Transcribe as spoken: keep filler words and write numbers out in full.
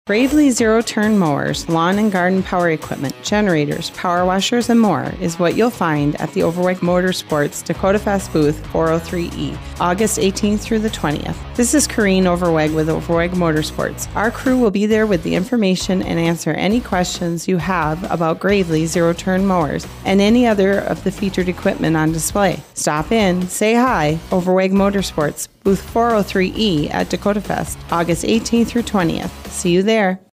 Gravely zero-turn mowers, lawn and garden power equipment, generators, power washers, and more is what you'll find at the Overweg Motorsports Dakota Fest booth four oh three E, August eighteenth through the twentieth. This is Corrine Overweg with Overweg Motorsports. Our crew will be there with the information and answer any questions you have about Gravely zero-turn mowers and any other of the featured equipment on display. Stop in, say hi, Overweg Motorsports, booth four oh three E at Dakota Fest, August eighteenth through twentieth. See you there.